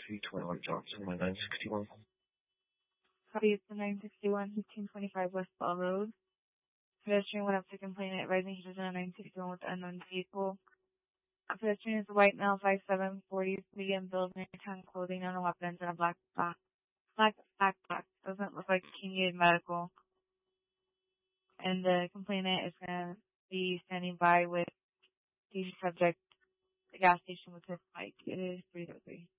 321 Johnson, my 961. Copy is the 961 1525 West Ball Road. Pedestrian went up to complain at rising heaters on 961 with unknown vehicle. A pedestrian is a white male, 5'7", 40, medium build, tan clothing, no weapons, and a black backpack. Doesn't look like he needed medical. And the complainant is going to be standing by with the subject, the gas station with his bike. It is 303.